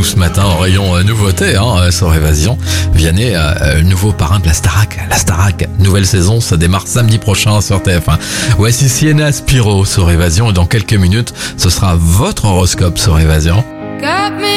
ce matin en rayon nouveauté sur Évasion. Vianney, nouveau parrain de la Starac. La Starac, nouvelle saison, ça démarre samedi prochain sur TF1. Voici Sienna Spiro sur Évasion et dans quelques minutes, ce sera votre horoscope sur Évasion.